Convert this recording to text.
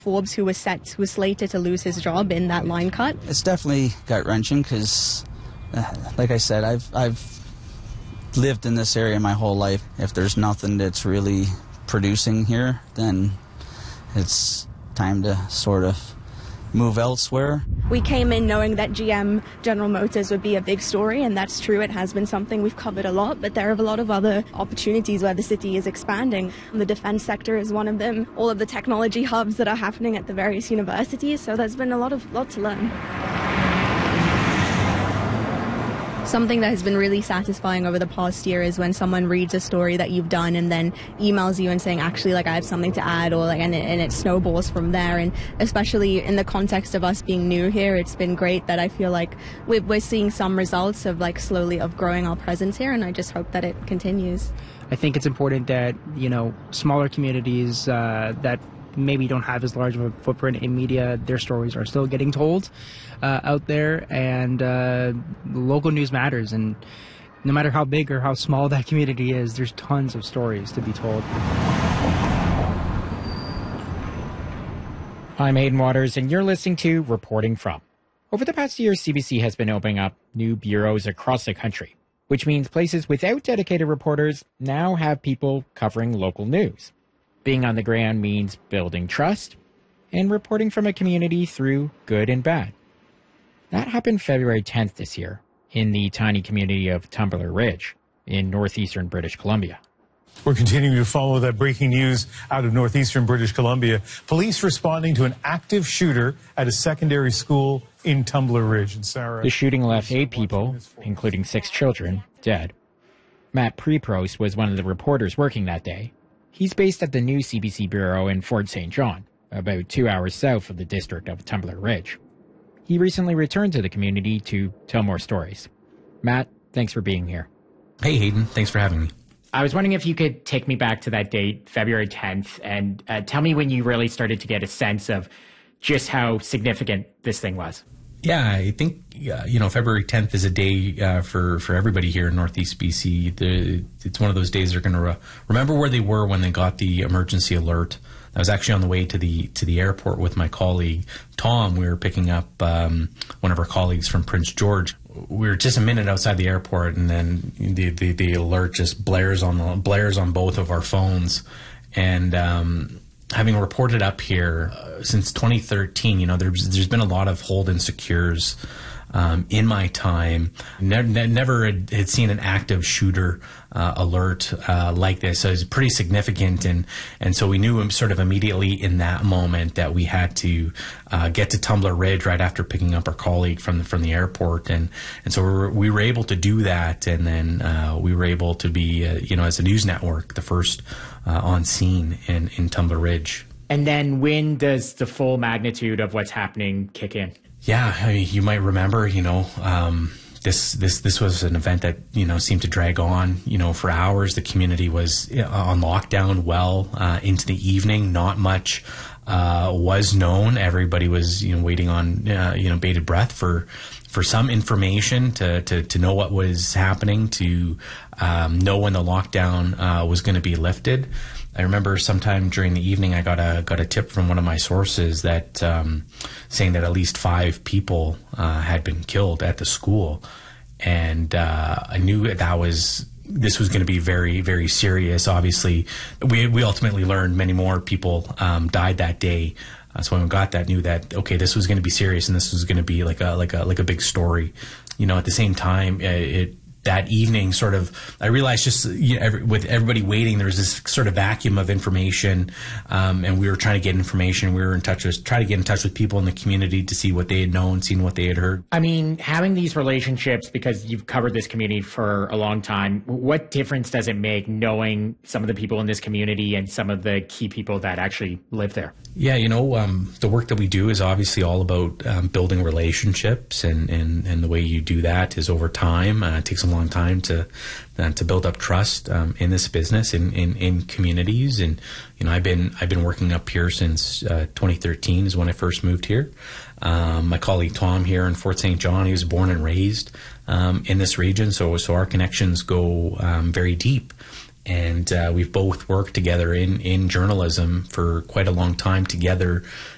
Forbes, who was slated to lose his job in that line cut. It's definitely gut-wrenching because, like I said, I've lived in this area my whole life. If there's nothing that's really producing here, then it's time to sort of move elsewhere. We came in knowing that GM, General Motors, would be a big story, and that's true. It has been something we've covered a lot, but there are a lot of other opportunities where the city is expanding. The defense sector is one of them, all of the technology hubs that are happening at the various universities, so there's been a lot to learn. Something that has been really satisfying over the past year is when someone reads a story that you've done and then emails you and saying, actually, I have something to add, or and it snowballs from there. And especially in the context of us being new here, it's been great that I feel like we're seeing some results of slowly of growing our presence here, and I just hope that it continues. I think it's important that, smaller communities that maybe don't have as large of a footprint in media, their stories are still getting told out there, and local news matters, and no matter how big or how small that community is, there's tons of stories to be told. I'm Hayden Waters, and you're listening to Reporting From. Over the past year, CBC has been opening up new bureaus across the country, which means places without dedicated reporters now have people covering local news. Being on the ground means building trust and reporting from a community through good and bad. That happened February 10th this year in the tiny community of Tumbler Ridge in northeastern British Columbia. We're continuing to follow that breaking news out of northeastern British Columbia. Police responding to an active shooter at a secondary school in Tumbler Ridge. And Sarah, the shooting left 8 people, including 6 children, dead. Matt Preprost was one of the reporters working that day. He's based at the new CBC Bureau in Fort St. John, about 2 hours south of the district of Tumbler Ridge. He recently returned to the community to tell more stories. Matt, thanks for being here. Hey, Hayden. Thanks for having me. I was wondering if you could take me back to that date, February 10th, and tell me when you really started to get a sense of just how significant this thing was. Yeah, I think, February 10th is a day for everybody here in Northeast BC. It's one of those days they're going to remember where they were when they got the emergency alert. I was actually on the way to the airport with my colleague, Tom. We were picking up one of our colleagues from Prince George. We were just a minute outside the airport, and then the alert just blares on both of our phones. And having reported up here since 2013, there's been a lot of hold and secures in my time. Never had seen an active shooter alert like this. So it's pretty significant, and so we knew sort of immediately in that moment that we had to get to Tumbler Ridge right after picking up our colleague from the airport, and so we were able to do that, and then we were able to be as a news network the first on scene in Tumbler Ridge. And then when does the full magnitude of what's happening kick in? Yeah, I mean, you might remember, this was an event that, seemed to drag on, for hours. The community was on lockdown well into the evening. Not much was known. Everybody was, waiting on, bated breath for some information to know what was happening, to know when the lockdown was going to be lifted. I remember sometime during the evening, I got a tip from one of my sources that saying that at least 5 people had been killed at the school, and I knew this was going to be very, very serious. Obviously, we ultimately learned many more people died that day. So when we got that, knew that okay, this was going to be serious, and this was going to be like a big story. At the same time, that evening, sort of, I realized just with everybody waiting, there was this sort of vacuum of information, and we were trying to get information. We were trying to get in touch with people in the community to see what they had known, seen what they had heard. I mean, having these relationships, because you've covered this community for a long time, what difference does it make knowing some of the people in this community and some of the key people that actually live there? Yeah, the work that we do is obviously all about building relationships, and the way you do that is over time. It takes a long time to build up trust in this business, in communities. And I've been working up here since 2013 is when I first moved here. My colleague Tom here in Fort St. John, he was born and raised in this region, so our connections go very deep. And we've both worked together in journalism for quite a long time together,